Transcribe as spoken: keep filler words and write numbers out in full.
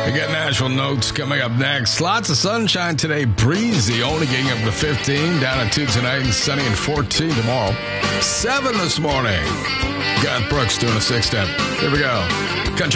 We got Nashville Notes coming up next. Lots of sunshine today. Breezy, only getting up to fifteen. Down at two tonight and sunny and fourteen tomorrow. seven this morning. Got Brooks doing a six-step. Here we go.